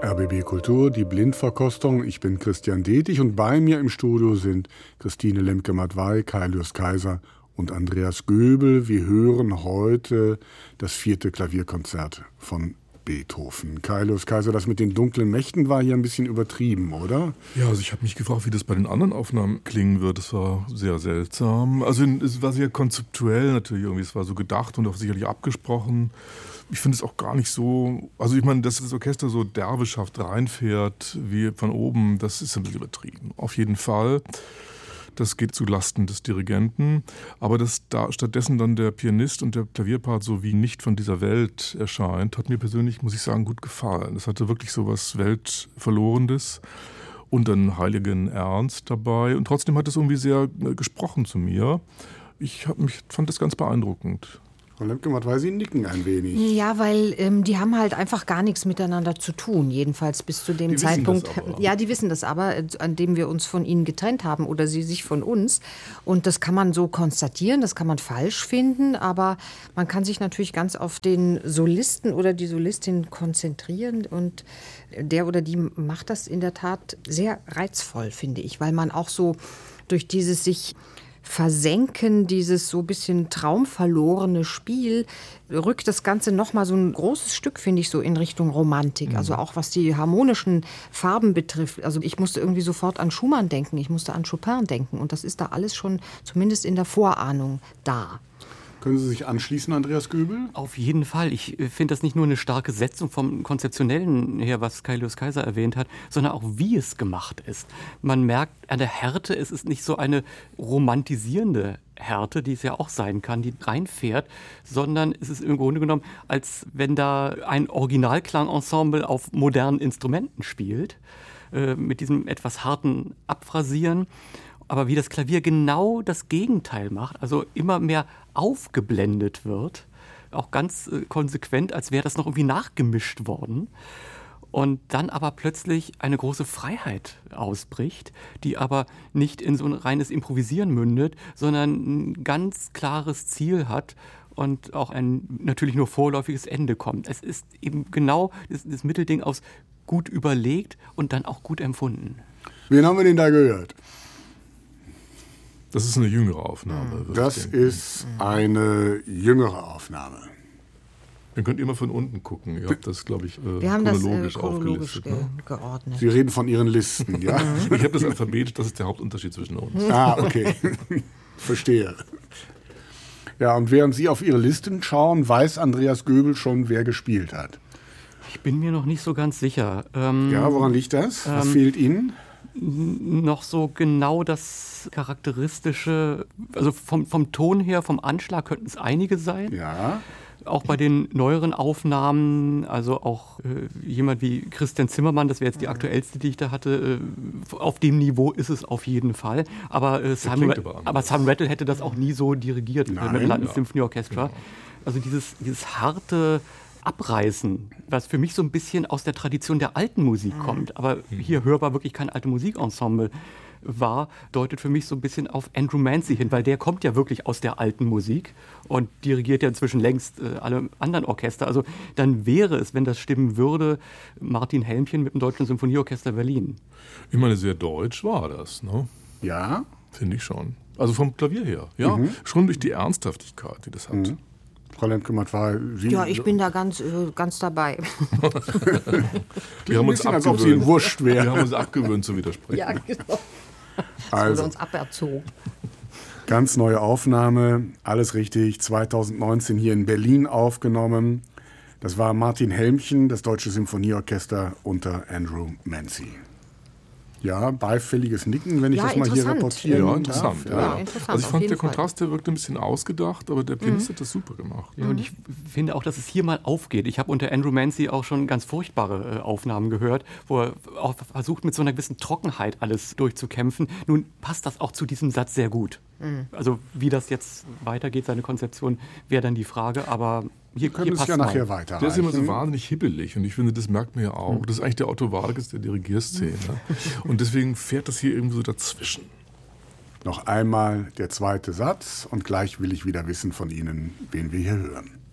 RBB Kultur, die Blindverkostung. Ich bin Christian Detig und bei mir im Studio sind Christine Lemke-Matwei, Kaius Kaiser und Andreas Göbel. Wir hören heute das 4. Klavierkonzert von Beethoven. Kaius Kaiser, das mit den dunklen Mächten war hier ein bisschen übertrieben, oder? Ja, also ich habe mich gefragt, wie das bei den anderen Aufnahmen klingen wird. Es war sehr seltsam. Also es war sehr konzeptuell natürlich irgendwie. Es war so gedacht und auch sicherlich abgesprochen. Ich finde es auch gar nicht so, also ich meine, dass das Orchester so derbischhaft reinfährt wie von oben, das ist ein bisschen übertrieben. Auf jeden Fall. Das geht zu Lasten des Dirigenten. Aber dass da stattdessen dann der Pianist und der Klavierpart so wie nicht von dieser Welt erscheint, hat mir persönlich, muss ich sagen, gut gefallen. Es hatte wirklich so was Weltverlorendes und einen heiligen Ernst dabei. Und trotzdem hat es irgendwie sehr gesprochen zu mir. Ich fand das ganz beeindruckend. Frau Lemke-Matwei, Sie nicken ein wenig. Ja, weil die haben halt einfach gar nichts miteinander zu tun, jedenfalls bis zu dem Die Zeitpunkt. wissen das aber. Ja, die wissen das aber, an dem wir uns von ihnen getrennt haben oder sie sich von uns. Und das kann man so konstatieren, das kann man falsch finden, aber man kann sich natürlich ganz auf den Solisten oder die Solistin konzentrieren und der oder die macht das in der Tat sehr reizvoll, finde ich, weil man auch so durch dieses sich Versenken, dieses so ein bisschen traumverlorene Spiel, rückt das Ganze nochmal so ein großes Stück, finde ich, so in Richtung Romantik. Also auch was die harmonischen Farben betrifft. Also ich musste irgendwie sofort an Schumann denken, ich musste an Chopin denken. Und das ist da alles schon zumindest in der Vorahnung da. Können Sie sich anschließen, Andreas Göbel? Auf jeden Fall. Ich finde das nicht nur eine starke Setzung vom Konzeptionellen her, was Kaius Kaiser erwähnt hat, sondern auch wie es gemacht ist. Man merkt an der Härte, es ist nicht so eine romantisierende Härte, die es ja auch sein kann, die reinfährt, sondern es ist im Grunde genommen, als wenn da ein Originalklangensemble auf modernen Instrumenten spielt, mit diesem etwas harten Abphrasieren. Aber wie das Klavier genau das Gegenteil macht, also immer mehr aufgeblendet wird, auch ganz konsequent, als wäre das noch irgendwie nachgemischt worden. Und dann aber plötzlich eine große Freiheit ausbricht, die aber nicht in so ein reines Improvisieren mündet, sondern ein ganz klares Ziel hat und auch ein natürlich nur vorläufiges Ende kommt. Es ist eben genau das Mittelding aus gut überlegt und dann auch gut empfunden. Wen haben wir denn da gehört? Das ist eine jüngere Aufnahme. Das ist eine jüngere Aufnahme. Dann könnt ihr mal von unten gucken. Ihr habt das, glaube ich, Wir haben chronologisch das chronologisch aufgelistet. Ne? geordnet. Sie reden von Ihren Listen, ja? Ich habe das Alphabet, das ist der Hauptunterschied zwischen uns. Ah, okay. Verstehe. Ja, und während Sie auf Ihre Listen schauen, weiß Andreas Göbel schon, wer gespielt hat. Ich bin mir noch nicht so ganz sicher. Ja, woran liegt das? Was fehlt Ihnen? Noch so genau das Charakteristische, also vom Ton her, vom Anschlag könnten es einige sein. Ja. Auch bei den neueren Aufnahmen, also auch jemand wie Christian Zimmermann, das wäre jetzt die aktuellste, die ich da hatte, auf dem Niveau ist es auf jeden Fall. Aber Sam Rattle hätte das auch nie so dirigiert mit dem London Symphony Orchestra. Genau. Also dieses harte Abreißen, was für mich so ein bisschen aus der Tradition der alten Musik kommt, aber hier hörbar wirklich kein alte Musikensemble war, deutet für mich so ein bisschen auf Andrew Mancy hin, weil der kommt ja wirklich aus der alten Musik und dirigiert ja inzwischen längst alle anderen Orchester. Also dann wäre es, wenn das stimmen würde, Martin Helmchen mit dem Deutschen Symphonieorchester Berlin. Ich meine, sehr deutsch war das, ne? Ja? Finde ich schon. Also vom Klavier her, ja. Schon durch die Ernsthaftigkeit, die das hat. Frau Lemke-Matwei, Sie... Ja, ich bin da ganz dabei. Wir haben uns als ob Sie ein Wurscht wären. Wir haben uns abgewöhnt zu widersprechen. Ja, genau. Das Also, wurde uns aberzogen. ganz neue Aufnahme, alles richtig, 2019 hier in Berlin aufgenommen. Das war Martin Helmchen, das Deutsche Symphonieorchester unter Andrew Mancy. Ja, beifälliges Nicken, wenn ich das mal hier reportieren Ja, interessant. darf. Ja. Interessant, Also ich fand, der Fall. Kontrast, der wirkte ein bisschen ausgedacht, aber der Pianist hat das super gemacht. Ja, und ich finde auch, dass es hier mal aufgeht. Ich habe unter Andrew Mancy auch schon ganz furchtbare Aufnahmen gehört, wo er auch versucht, mit so einer gewissen Trockenheit alles durchzukämpfen. Nun passt das auch zu diesem Satz sehr gut. Also wie das jetzt weitergeht, seine Konzeption, wäre dann die Frage, aber hier können es ja nachher weiter. Der ist immer so wahnsinnig hibbelig und ich finde, das merkt man ja auch. Das ist eigentlich der Otto Vargas der Dirigierszene. Und deswegen fährt das hier irgendwo so dazwischen. Noch einmal der zweite Satz und gleich will ich wieder wissen von Ihnen, wen wir hier hören.